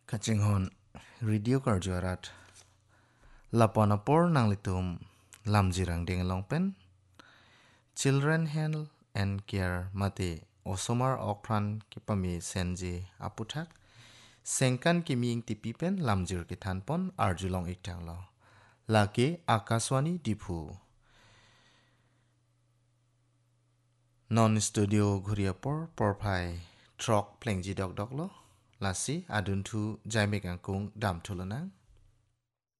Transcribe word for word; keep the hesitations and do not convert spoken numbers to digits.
Kachinghon radio karjuarat laponapor nang litum lamjirang ding longpen children health and care mate osomar okran kipami senji aputhak sengkan kiming tipipen lamjir kithanpon arjulong iktanglo lake akaswani dipu non studio ghuriapor porphai trok plengji dok doklo lasi aduntu jaimik angkung dam thulanang